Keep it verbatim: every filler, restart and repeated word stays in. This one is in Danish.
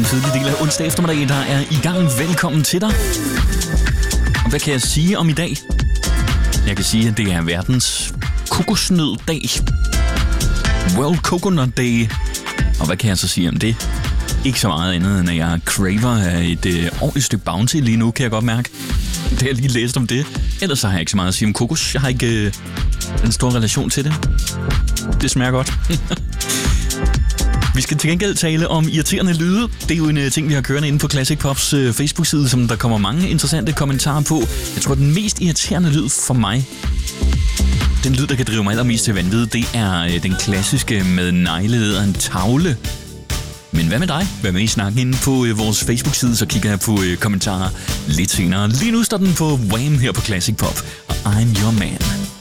tidlig del af onsdag eftermiddag, der er i gang. Velkommen til dig. Og hvad kan jeg sige om i dag? Jeg kan sige, at det er verdens kokosnøddag. World Coconut Day. Og hvad kan jeg så sige om det? Ikke så meget andet, end at jeg craver af et øh, ordentligt stykke Bounty lige nu, kan jeg godt mærke. Det har jeg lige læst om det. Ellers så har jeg ikke så meget at sige om kokos. Jeg har ikke øh, en stor relation til det. Det smager godt. Vi skal til gengæld tale om irriterende lyde. Det er jo en uh, ting, vi har kørende inde på Classic Pops uh, Facebook-side, som der kommer mange interessante kommentarer på. Jeg tror, den mest irriterende lyd for mig, den lyd, der kan drive mig allermest til vanvid, det er uh, den klassiske med negleled af en tavle. Men hvad med dig? Hvad med i snakken inde på uh, vores Facebook-side, så kigger jeg på uh, kommentarer lidt senere. Lige nu står den på Wham her på Classic Pop, og I'm Your Man.